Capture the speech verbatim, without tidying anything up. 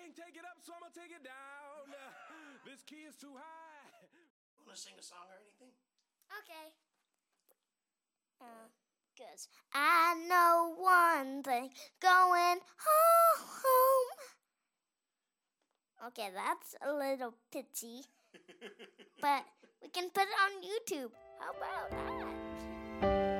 can't take it up, so I'm gonna take it down. This key is too high. Want to sing a song or anything? Okay. Uh, Cause I know one thing, going home. Okay, that's a little pitchy, but we can put it on YouTube. How about that?